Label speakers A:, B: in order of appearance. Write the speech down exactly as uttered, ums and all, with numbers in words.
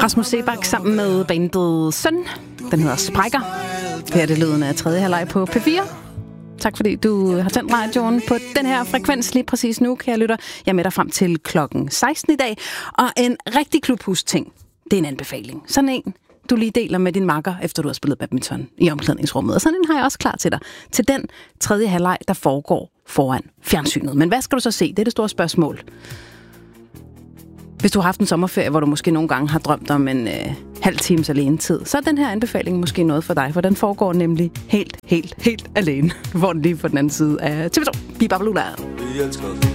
A: Rasmus Seebach sammen med bandet Søn. Den hedder Sprækker. Her er det lyden af tredje halvleg på P fire. Tak fordi du har tændt radioen på den her frekvens lige præcis nu, kære lytter. Jeg er med dig frem til klokken seksten i dag. Og en rigtig klubhus-ting, det er en anbefaling. Sådan en, du lige deler med din makker, efter du har spillet badminton i omklædningsrummet. Og sådan en har jeg også klar til dig. Til den tredje halvleg, der foregår foran fjernsynet. Men hvad skal du så se? Det er det store spørgsmål. Hvis du har haft en sommerferie, hvor du måske nogle gange har drømt om en øh, halv times alene tid, så er den her anbefaling måske noget for dig, for den foregår nemlig helt, helt, helt alene. Du får den lige på den anden side af T V to. Bibabalula.